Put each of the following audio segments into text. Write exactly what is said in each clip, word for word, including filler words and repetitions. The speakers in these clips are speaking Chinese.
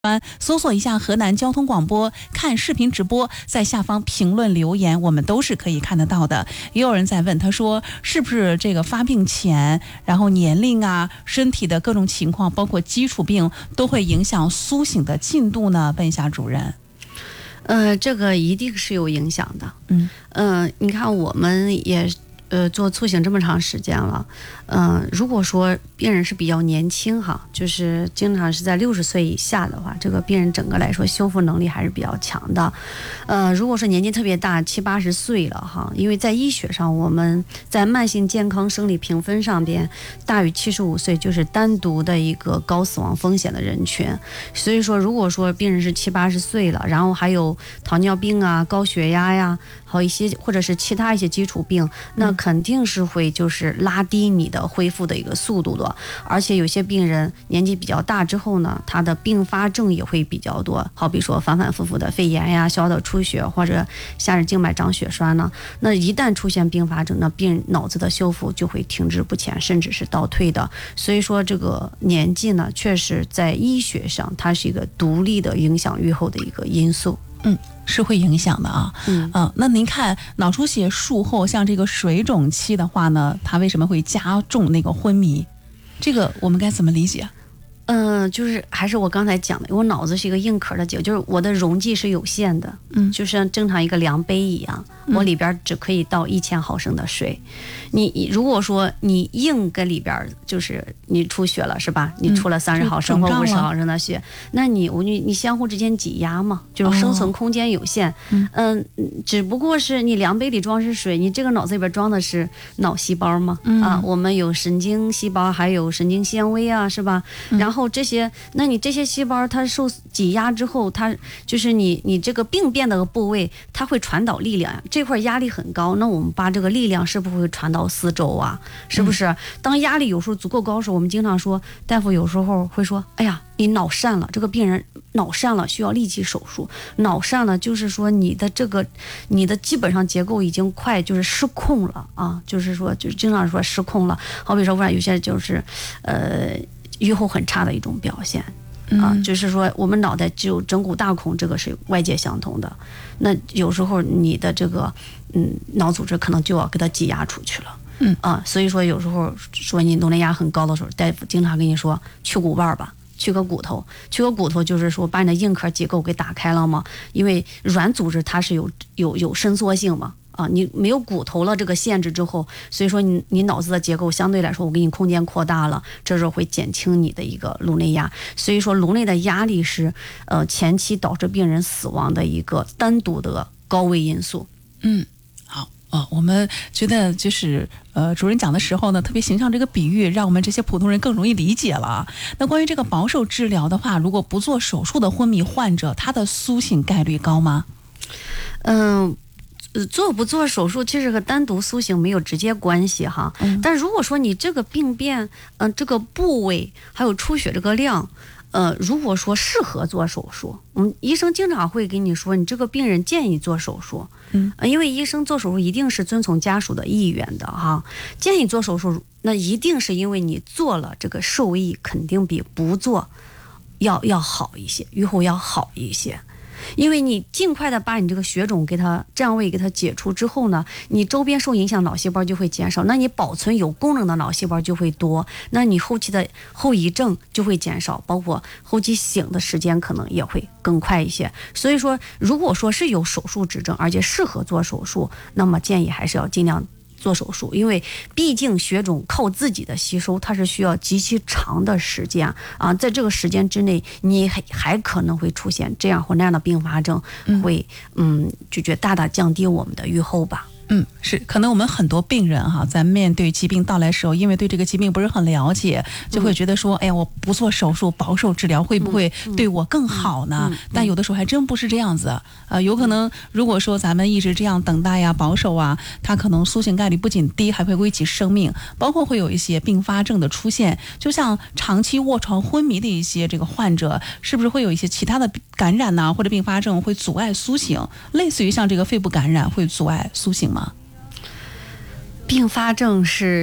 搜索一下河南交通广播，看视频直播，在下方评论留言，我们都是可以看得到的。也有人在问，他说是不是这个发病前，然后年龄啊，身体的各种情况，包括基础病，都会影响苏醒的进度呢？问一下主任。 呃，这个一定是有影响的。 嗯嗯、呃，你看我们也呃做促醒这么长时间了，嗯、呃，如果说病人是比较年轻哈，就是经常是在六十岁以下的话，这个病人整个来说修复能力还是比较强的。呃，如果说年纪特别大，七八十岁了哈，因为在医学上，我们在慢性健康生理评分上边，大于七十五岁就是单独的一个高死亡风险的人群。所以说，如果说病人是七八十岁了，然后还有糖尿病啊、高血压呀，还有一些或者是其他一些基础病，那肯定是会就是拉低你的恢复的一个速度的。而且有些病人年纪比较大之后呢，他的并发症也会比较多，好比说反反复复的肺炎呀、小的出血或者下肢静脉长血栓呢。那一旦出现并发症，那病人脑子的修复就会停滞不前，甚至是倒退的。所以说这个年纪呢，确实在医学上它是一个独立的影响预后的一个因素。 嗯，是会影响的啊。 嗯、 呃、那您看脑出血术后像这个水肿期的话呢，它为什么会加重那个昏迷？这个我们该怎么理解？ 嗯、呃，就是还是我刚才讲的，我脑子是一个硬壳的结构，就是我的容积是有限的， 嗯， 就像正常一个量杯一样，我里边只可以倒一千毫升的水。你如果说你硬跟里边就是你出血了是吧？你出了三十毫升或五十毫升的血，那你我你你相互之间挤压嘛，就是生存空间有限。嗯、呃，只不过是你量杯里装是水，你这个脑子里边装的是脑细胞嘛？嗯、啊，我们有神经细胞，还有神经纤维啊，是吧？嗯、然后这些，那你这些细胞它受挤压之后，它就是你你这个病变的部位，它会传导力量，这块压力很高，那我们把这个力量是不是会传到四周啊？是不是？嗯、当压力有时候足够高时，我们经常说，大夫有时候会说，哎呀，你脑疝了，这个病人脑疝了，需要立即手术。脑疝了就是说你的这个你的基本上结构已经快就是失控了啊，就是说就是经常说失控了。好比说，不然有些就是呃预后很差的一种表现。啊，就是说我们脑袋只有枕骨大孔，这个是外界相同的。那有时候你的这个嗯脑组织可能就要给它挤压出去了。嗯啊，所以说有时候说你颅内压很高的时候，大夫经常跟你说去骨瓣吧，去个骨头，去个骨头就是说把你的硬壳结构给打开了嘛，因为软组织它是有有有伸缩性嘛。啊，你没有骨头了这个限制之后，所以说你你脑子的结构相对来说，我给你空间扩大了，这时候会减轻你的一个颅内压。所以说颅内的压力是呃前期导致病人死亡的一个单独的高危因素。 嗯，好。哦，我们觉得就是呃，主任讲的时候呢，特别形象这个比喻，让我们这些普通人更容易理解了。那关于这个保守治疗的话，如果不做手术的昏迷患者，他的苏醒概率高吗？ 嗯。呃，做不做手术其实和单独苏醒没有直接关系哈。嗯、但如果说你这个病变，嗯、呃，这个部位还有出血这个量，呃，如果说适合做手术，嗯，医生经常会跟你说，你这个病人建议做手术。嗯、呃，因为医生做手术一定是遵从家属的意愿的哈。建议做手术，那一定是因为你做了这个受益肯定比不做要要好一些，预后要好一些。因为你尽快的把你这个血肿给它占位给它解除之后呢，你周边受影响脑细胞就会减少，那你保存有功能的脑细胞就会多，那你后期的后遗症就会减少，包括后期醒的时间可能也会更快一些。所以说如果说是有手术指征而且适合做手术，那么建议还是要尽量做手术，因为毕竟血肿靠自己的吸收，它是需要极其长的时间啊，在这个时间之内，你还还可能会出现这样或那样的并发症，会嗯，就觉得大大降低我们的预后吧。 嗯，是，可能我们很多病人哈，在面对疾病到来的时候，因为对这个疾病不是很了解，就会觉得说，嗯、哎呀，我不做手术，保守治疗会不会对我更好呢？嗯嗯嗯、但有的时候还真不是这样子，呃，有可能如果说咱们一直这样等待呀、保守啊，它可能苏醒概率不仅低，还会危及生命，包括会有一些并发症的出现，就像长期卧床昏迷的一些这个患者，是不是会有一些其他的感染呐、啊，或者并发症会阻碍苏醒？类似于像这个肺部感染会阻碍苏醒吗？ 并发症是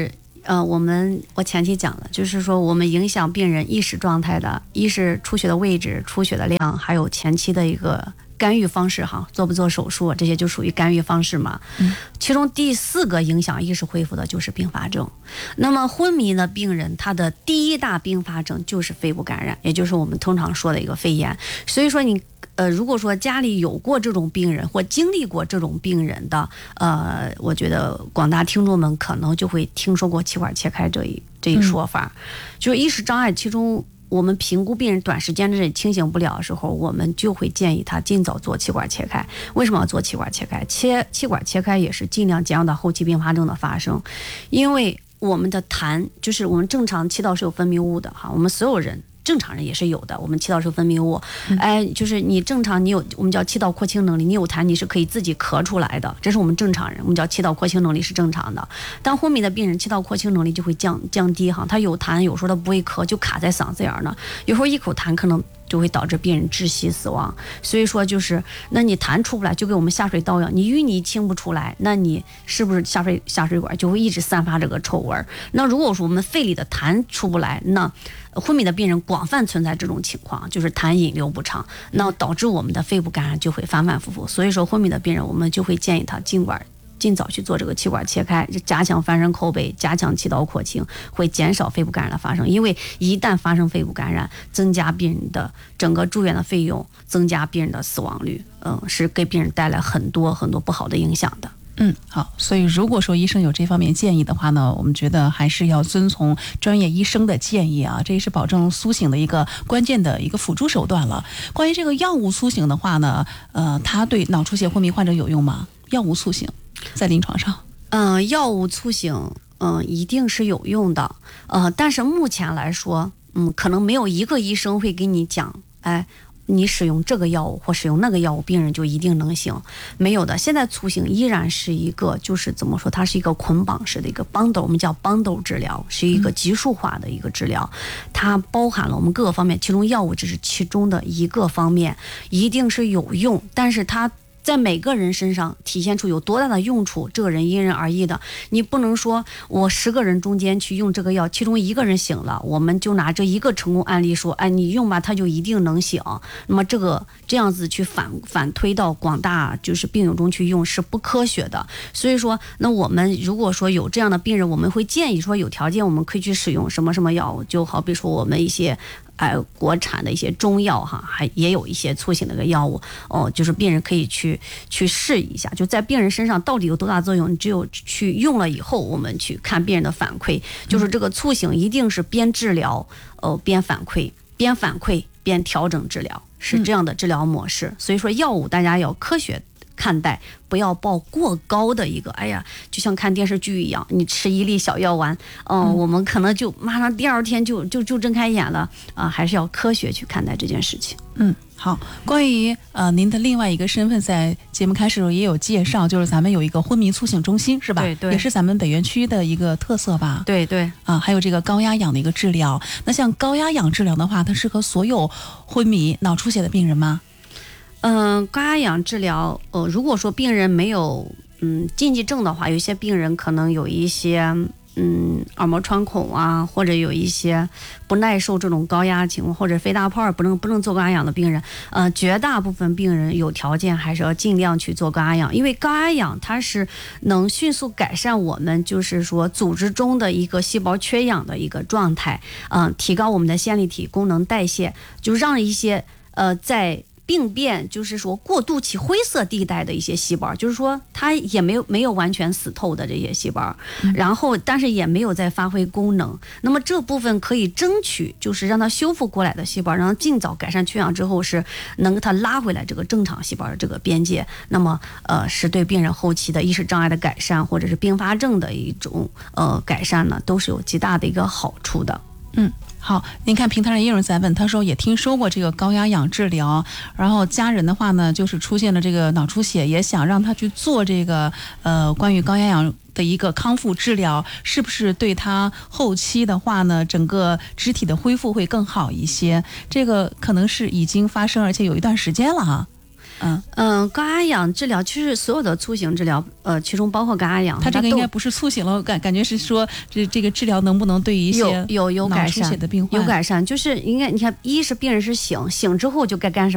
呃，我们我前期讲了，就是说我们影响病人意识状态的，一是出血的位置、出血的量，还有前期的一个干预方式哈，做不做手术，这些就属于干预方式嘛。嗯，其中第四个影响意识恢复的就是并发症。那么昏迷的病人，他的第一大并发症就是肺部感染，也就是我们通常说的一个肺炎。所以说你。呃，如果说家里有过这种病人或经历过这种病人的，呃，我觉得广大听众们可能就会听说过气管切开这一这一说法，嗯、就是意识障碍，其中我们评估病人短时间之内清醒不了的时候，我们就会建议他尽早做气管切开。为什么要做气管切开？切气管切开也是尽量减少到后期并发症的发生，因为我们的痰就是我们正常气道是有分泌物的哈，我们所有人。正常人也是有的，我们气道是分泌物，哎，就是你正常你有我们叫气道扩清能力，你有痰你是可以自己咳出来的，这是我们正常人，我们叫气道扩清能力是正常的。当昏迷的病人气道扩清能力就会降降低哈，他有痰有时候他不会咳，就卡在嗓子眼儿呢，有时候一口痰可能就会导致病人窒息死亡。所以说就是，那你痰出不来，就跟我们下水道一样，你淤泥清不出来，那你是不是下水下水管就会一直散发这个臭味儿？那如果说我们肺里的痰出不来，那昏迷的病人广泛存在这种情况，就是痰引流不畅，那导致我们的肺部感染就会反反复复。所以说昏迷的病人，我们就会建议他尽管尽早去做这个气管切开，加强翻身扣背，加强气道扩清，会减少肺部感染的发生。因为一旦发生肺部感染，增加病人的整个住院的费用，增加病人的死亡率，嗯，是给病人带来很多很多不好的影响的。 嗯，好，所以如果说医生有这方面建议的话呢，我们觉得还是要遵从专业医生的建议啊，这也是保证苏醒的一个关键的一个辅助手段了。关于这个药物苏醒的话呢，呃，它对脑出血昏迷患者有用吗？药物苏醒在临床上， 嗯、呃，药物苏醒，嗯、呃，一定是有用的，呃，但是目前来说，嗯，可能没有一个医生会给你讲，哎。你使用这个药物或使用那个药物，病人就一定能醒？没有的。现在苏醒依然是一个，就是怎么说，它是一个捆绑式的一个 bundle， 我们叫 bundle 治疗，是一个级数化的一个治疗，它包含了我们各个方面，其中药物只是其中的一个方面，一定是有用，但是它。在每个人身上体现出有多大的用处，这个人因人而异的。你不能说我十个人中间去用这个药，其中一个人醒了，我们就拿这一个成功案例说，哎，你用吧，他就一定能醒。那么这个这样子去反反推到广大就是病友中去用是不科学的。所以说，那我们如果说有这样的病人，我们会建议说有条件我们可以去使用什么什么药物，就好比说我们一些。哎，国产的一些中药哈，还也有一些促醒的一个药物哦，就是病人可以去去试一下，就在病人身上到底有多大作用，你只有去用了以后，我们去看病人的反馈。就是这个促醒一定是边治疗呃边反馈，边反馈边调整治疗，是这样的治疗模式。所以说药物大家要科学看待，不要抱过高的一个，哎呀，就像看电视剧一样，你吃一粒小药丸，嗯、呃，我们可能就马上第二天就就就睁开眼了啊、呃，还是要科学去看待这件事情。 嗯，好，关于呃您的另外一个身份，在节目开始的时候也有介绍，就是咱们有一个昏迷苏醒中心，是吧？ 对对， 也是咱们北园区的一个特色吧？ 对对， 啊，还有这个高压氧的一个治疗。那像高压氧治疗的话，它适合所有昏迷脑出血的病人吗？ 嗯，高压氧治疗，呃，如果说病人没有嗯禁忌症的话，有一些病人可能有一些嗯耳膜穿孔啊，或者有一些不耐受这种高压情况，或者肺大泡不能不能做高压氧的病人，呃，绝大部分病人有条件还是要尽量去做高压氧，因为高压氧它是能迅速改善我们就是说组织中的一个细胞缺氧的一个状态，嗯、呃，提高我们的线粒体功能代谢，就让一些呃在病变就是说过渡期灰色地带的一些细胞，就是说它也没有没有完全死透的这些细胞，然后但是也没有在发挥功能。那么这部分可以争取就是让它修复过来的细胞，让它尽早改善缺氧之后是能给它拉回来这个正常细胞的这个边界。那么呃是对病人后期的意识障碍的改善或者是并发症的一种呃改善呢，都是有极大的一个好处的。 嗯。好，您看平台上也有人在问，他说也听说过这个高压氧治疗，然后家人的话呢，就是出现了这个脑出血，也想让他去做这个呃关于高压氧的一个康复治疗，是不是对他后期的话呢，整个肢体的恢复会更好一些？这个可能是已经发生，而且有一段时间了哈。 嗯嗯，高压氧治疗其实所有的促醒治疗，呃，其中包括高压氧， 它这个应该不是促醒了，感感觉是说这这个治疗能不能对于一些有有有改善脑出血的病患有改善，就是应该你看，一是病人是醒醒之后就该干什么。